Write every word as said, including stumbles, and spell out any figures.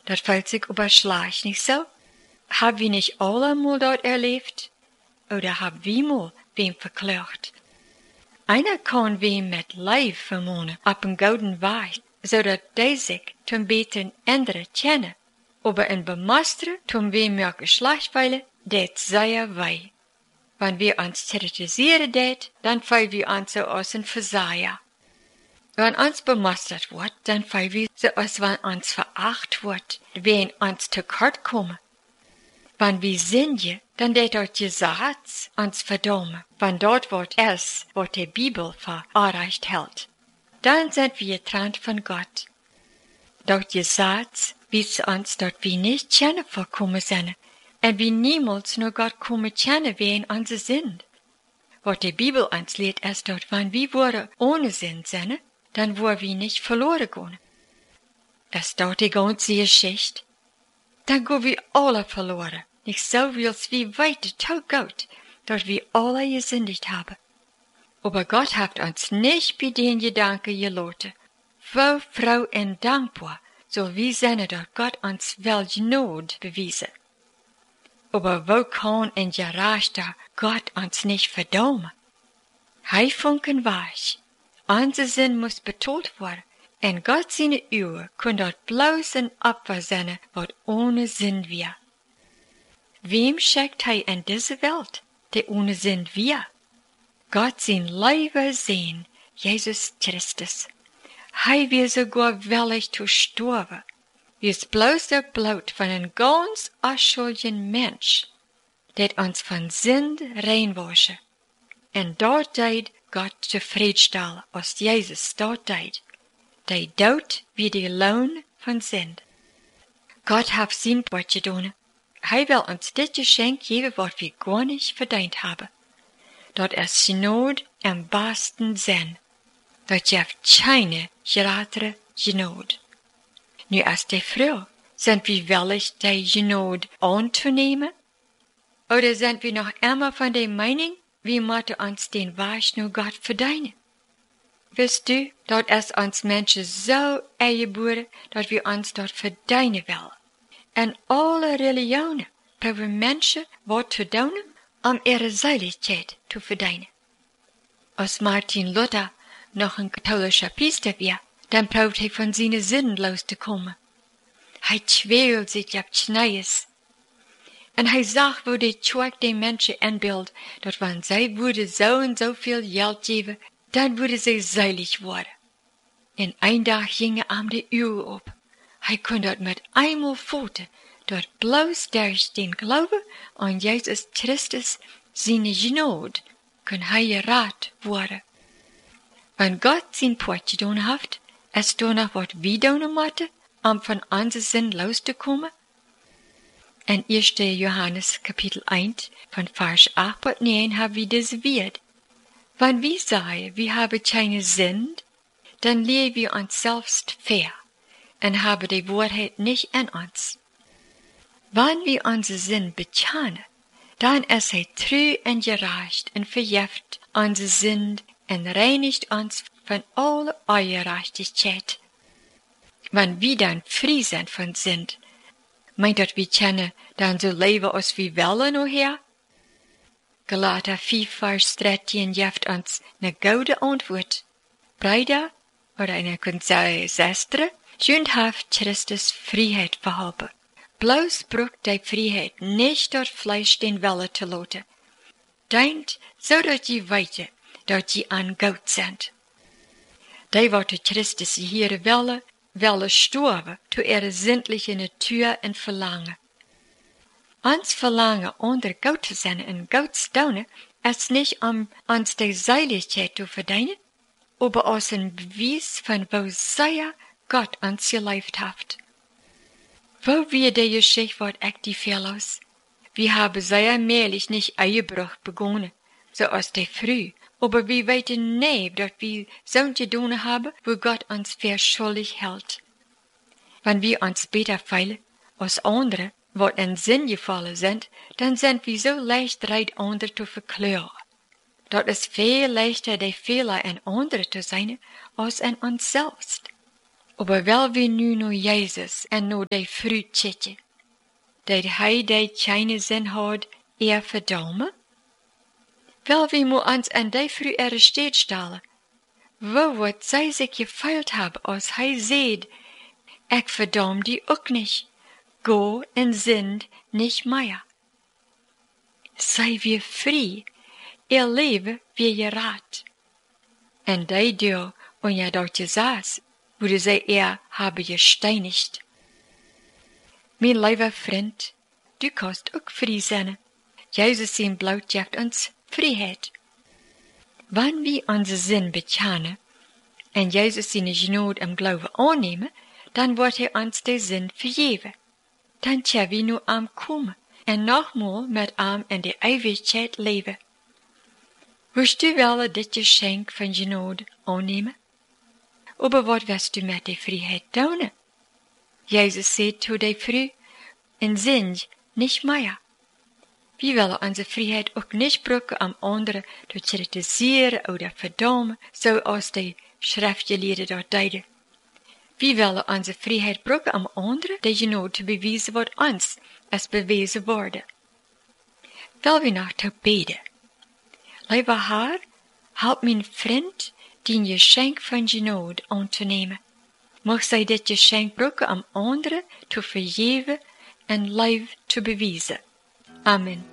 das fällt sich überschleicht, nicht so? Hab wir nicht alle mal dort erlebt? Oder hab wir mal wem verklört? Einer kann wem mit Leib vermonen, ab en gouden Weg, zodat die sich zum beten andere kennen. Aber ein Bemasteren, zum wem mehr Geschlechtweile, det sehr wei. Wenn wir uns kritisieren det, dann fallen wir uns so aus en Versager. Wenn uns bemastert wird, dann fallen wir so aus, wenn uns veracht wird, wenn uns zu kort kommen. Wenn wir singen, dann det dort Gesetz uns verdammen, wenn dort wird es, was die Bibel für Anrecht hält. Dann sind wir getrennt von Gott. Dort Gesetz wies uns dort wir nicht kennen vorkommen sind, und wir niemals nur Gott kommen kennen, wen uns sind. Was die Bibel uns lehrt, ist dort, wenn wir wurde ohne Sinn sind, dann wollen wir nicht verloren gehen. Das ist dort die ganze Geschichte. Dann gehen wir alle verloren. Nicht so wils wie weiter tau Gott, dass wir alle gesündigt haben. Aber Gott hat uns nicht bei den Gedanken gelassen. Wo froh und dankbar, so wie seine dort Gott uns wel Gnade bewiesen. Aber wo kann ein gerechter Gott uns nicht verdammen? Hij funken weich. Unser Sinn muss betont werden, und Gott seine Uhr kann dort bloß ein Opfer sein, was ohne Sinn wir. Wem schickt hij in diese Welt, der ohne Sinn wir? Gott sein Leiber sehen, Jesus Christus. Hij wir sogar willig zu sterben. Wie es bloß der Blut von einem ganz unschuldigen Mensch, der uns von Sünd reinwasche. Und dort deed Gott zufriedenstellen, als Jesus dort deed. Der Tod wie die Lohn von Sünd. Gott hat sein Wort getan. Hij will uns dit Geschenk geben, was wir gar nicht verdient haben. Dort ist Gnade am besten Sinn. Dort gibt keine größere Gnade. Nu als die Frau, sind wir willig, die Gnade anzunehmen? Oder sind wir noch immer von der Meinung, wir müssen uns den Weg nur Gott verdienen? Wisst du, dort ist uns Menschen so eingeboren, dass wir uns dort verdienen wollen. En alle religionen probeeren Menschen wat te doen om ihre Seligkeit zu verdienen. Als Martin Luther noch ein katholischer Priester war, dann probt er von seinen Sünden loszukommen. Er quält sich ab Schnees. Und er sagt, wo die Zweig den Menschen inbildet, dass wenn sie würde so und so viel Geld geben, dann würde sie selig werden. In ein Tag ging ihm die Uhr ab. Er konnte dort mit einmal foten, dort bloß durch den Glauben an Jesus Christus seine Gnade, kann er gerettet werden. Wenn Gott sein Port getan hat, ist da noch was wir tun müssen, um von unseren Sünden loszukommen? In erster Johannes Kapitel eins, von Vers acht bis neun haben wir das Wort. Wenn wir sagen, wir haben keine Sünde, dann leben wir uns selbst fair und haben die Wahrheit nicht in uns. Wenn wir unsere Sünde bekennen, dann ist er treu und gerecht und vergibt unsere Sünde und reinigt uns von aller Ungerechtigkeit. Wenn wir dann frei sind von Sünde, meint dat wir können dann so leben, als wir wollen, o Herr? Galater vier, Vers dreizehn gibt uns eine gute Antwort. Brüder, oder eine kann sagen, Schwestern, sündhaft Christus Freiheit verhalten. Bloß braucht die Freiheit nicht dort Fleisch den Wille zu lassen. Denkt, so dass die weiter, dass die an Gott sind. Die, wat Christus hier wille, wille sterben, zu ihrer sündlichen Natur und Verlangen. Uns Verlangen, unter Gott zu sein und Gott zu tun, ist nicht, um uns die Seligkeit zu verdienen, aber als ein Beweis von wo sehr Gott uns gelebt hat. Wo wir die Geschichte wird aktiv verlos. Wir haben sehr mählich nicht Ehebruch begonnen, so als die früh, aber wir weten nicht, dass wir so getan haben, wo Gott uns für schuldig hält. Wenn wir uns besser fühlen als andere, was in Sinn gefallen sind, dann sind wir so leicht bereit, andere zu verklaren. Das ist viel leichter, die Fehler in anderen zu sein, als in uns selbst. Aber wel we nu naar Jezus en naar die fruit zitten, dat hij die keine zin had, eer verdomme? Wel we moet ons aan die fruit arresteerd stellen. Wo wat zij zich gefeilt hebben als hij zeid, ik verdom die ook niet. Go en sind nicht mehr. Sei wir frei, ihr Leben wie ihr Rat. En die deur, und ja dort saß, wurde sie er habe gesteinigt. Mein lieber Freund, du kannst auch frei sein. Jesus sein Blut gibt uns Freiheit. Wenn wir unsere Sinn bekennen, en Jesus seine Gnade im Glauben annehmen, dann wird er uns den Sinn vergeben. Dan kunnen we nu aan komen en nogmaals met hem in de eeuwigheid leven. Wist u wel dit geschenk van genade aannemen? Aber wat wirst du met die vrijheid doen? Jezus zei zu die Frau, en sind nicht mehr. Wir willen onze vrijheid ook niet brauchen, um anderen te kritiseren oder verdammen, zoals die schriftgeleerden dort deiden. Wir willen onze vrijheid brauchen, um anderen die genade te bewijzen wat ons is bewezen worden. Wil we nog te beden? Lieber Herr, help mijn vriend die geschenk van genade aan te nemen. Mag zij dit geschenk brauchen, um anderen te vergeven en lief te bewijzen. Amen.